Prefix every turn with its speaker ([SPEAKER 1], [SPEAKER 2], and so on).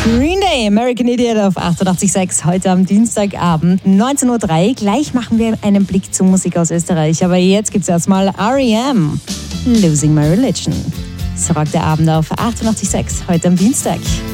[SPEAKER 1] Green Day, American Idiot auf 88.6, heute am Dienstagabend, 19.03 Uhr. Gleich machen wir einen Blick zur Musik aus Österreich, aber jetzt gibt's erstmal R.E.M. Losing My Religion. So rockt der Abend auf 88.6, heute am Dienstag.